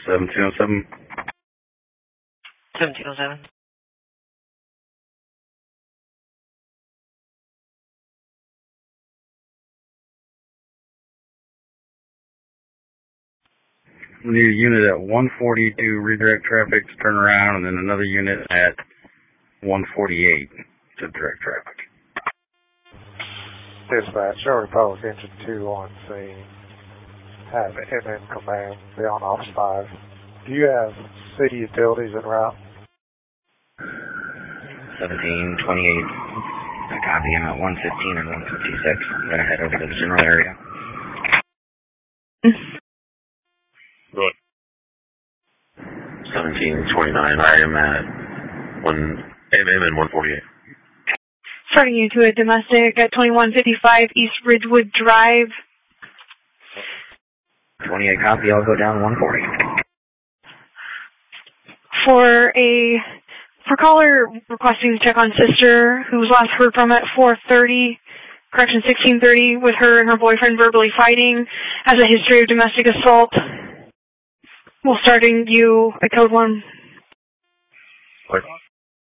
1707. 1707. Need a unit at 140 to redirect traffic to turn around, and then another unit at 148 to direct traffic. Dispatch, Show Republic Engine 2 on scene. Have MM Command be on Office 5. Do you have city utilities en route? 1728. I copy him at 115 and 156. I'm going to head over to the general area. Go ahead. 1729. I am at MM and 148. Starting into a domestic at 2155 East Ridgewood Drive. 28 copy, I'll go down 140. For caller requesting to check on sister, who was last heard from at 4:30, correction 16:30, with her and her boyfriend verbally fighting, has a history of domestic assault. Well, starting you at code 1. What?